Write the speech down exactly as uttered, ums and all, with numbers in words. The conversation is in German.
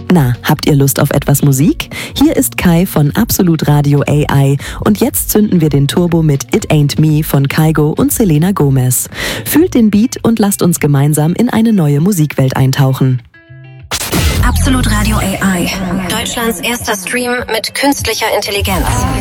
Na, habt ihr Lust auf etwas Musik? Hier ist Kai von Absolut Radio A I und jetzt zünden wir den Turbo mit It Ain't Me von Kygo und Selena Gomez. Fühlt den Beat und lasst uns gemeinsam in eine neue Musikwelt eintauchen. Absolut Radio A I, Deutschlands erster Stream mit künstlicher Intelligenz.